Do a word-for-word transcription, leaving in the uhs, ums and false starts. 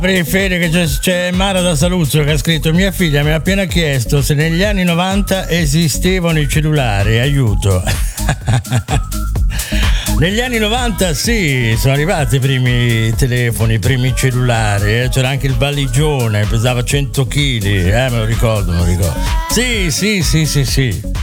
Fede, che c'è, c'è Mara da Saluzzo che ha scritto: mia figlia mi ha appena chiesto se negli anni novanta esistevano i cellulari, aiuto. Negli anni novanta sì, sono arrivati i primi telefoni, i primi cellulari, eh? C'era anche il valigione, pesava cento chili, eh, me lo ricordo, me lo ricordo. Sì, sì, sì, sì, sì.